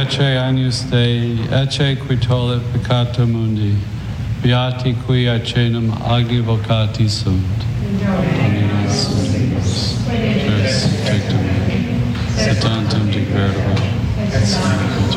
ecce agnus Dei, ecce qui tollit peccata mundi, beati qui acenum agni vocati sunt. Domine Sus, tectum, setantum de verba,